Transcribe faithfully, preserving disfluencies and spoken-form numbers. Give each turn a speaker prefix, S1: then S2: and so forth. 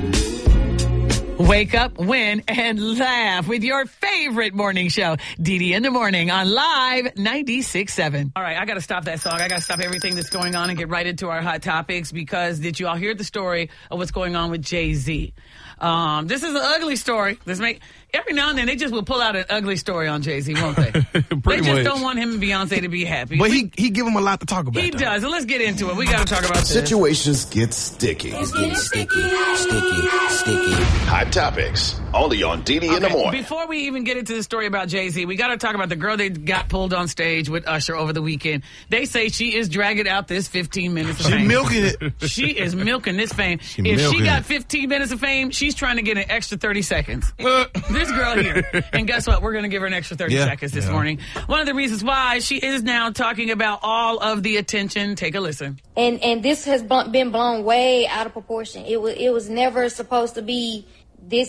S1: Wake up, win, and laugh with your favorite morning show, D D in the Morning on Live ninety-six point seven. All right, I got to stop that song. I got to stop everything that's going on and get right into our hot topics, because did you all hear the story of what's going on with Jay-Z? Um, this is an ugly story. This make every now and then they just will pull out an ugly story on Jay-Z, won't they? They just
S2: much.
S1: don't want him and Beyonce to be happy.
S2: But
S1: we,
S2: he he give him a lot to talk about.
S1: He
S2: though.
S1: does. And let's get into it. We got to talk about this.
S3: Situations get sticky.
S4: It's getting sticky, sticky, sticky.
S3: Hot topics only on D D in the
S1: Okay,
S3: Morning.
S1: before we even get into the story about Jay-Z, we got to talk about the girl that got pulled on stage with Usher over the weekend. They say she is dragging out this fifteen minutes of
S2: She
S1: fame.
S2: milking it.
S1: She is milking this fame.
S2: She
S1: if she
S2: milking
S1: got
S2: it.
S1: fifteen minutes of fame, she's trying to get an extra thirty seconds. This girl here. And guess what? We're going to give her an extra thirty
S2: Yeah,
S1: seconds this
S2: yeah.
S1: morning. One of the reasons why she is now talking about all of the attention. Take a listen.
S5: And and this has bl- been blown way out of proportion. It was it was never supposed to be this